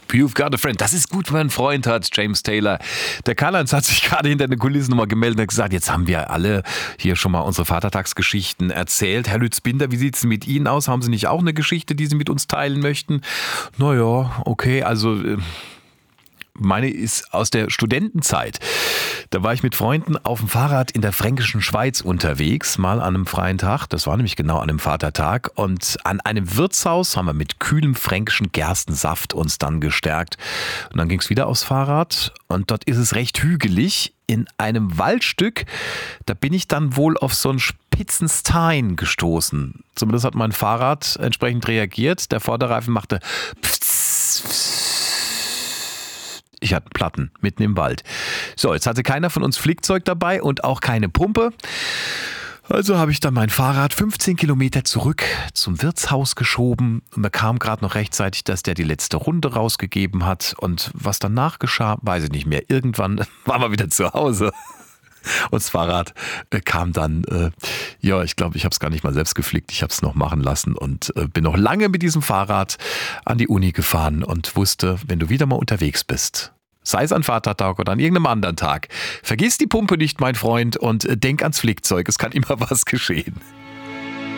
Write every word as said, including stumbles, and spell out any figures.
You've got a friend. Das ist gut, wenn man einen Freund hat, James Taylor. Der Karl-Heinz hat sich gerade hinter den Kulissen nochmal gemeldet und hat gesagt, jetzt haben wir alle hier schon mal unsere Vatertagsgeschichten erzählt. Herr Lütz-Binder, wie sieht es mit Ihnen aus? Haben Sie nicht auch eine Geschichte, die Sie mit uns teilen möchten? Naja, okay, also meine ist aus der Studentenzeit. Da war ich mit Freunden auf dem Fahrrad in der fränkischen Schweiz unterwegs, mal an einem freien Tag. Das war nämlich genau an einem Vatertag. Und an einem Wirtshaus haben wir mit kühlem fränkischen Gerstensaft uns dann gestärkt. Und dann ging es wieder aufs Fahrrad. Und dort ist es recht hügelig. In einem Waldstück, da bin ich dann wohl auf so einen spitzen Stein gestoßen. Zumindest hat mein Fahrrad entsprechend reagiert. Der Vorderreifen machte pfz, pfz. Ich hatte Platten mitten im Wald. So, jetzt hatte keiner von uns Flickzeug dabei und auch keine Pumpe. Also habe ich dann mein Fahrrad fünfzehn Kilometer zurück zum Wirtshaus geschoben und da kam gerade noch rechtzeitig, dass der die letzte Runde rausgegeben hat. Und was danach geschah, weiß ich nicht mehr. Irgendwann waren wir wieder zu Hause. Und das Fahrrad äh, kam dann, äh, ja, ich glaube, ich habe es gar nicht mal selbst geflickt, ich habe es noch machen lassen und äh, bin noch lange mit diesem Fahrrad an die Uni gefahren und wusste, wenn du wieder mal unterwegs bist, sei es an Vatertag oder an irgendeinem anderen Tag, vergiss die Pumpe nicht, mein Freund, und äh, denk ans Flickzeug, es kann immer was geschehen.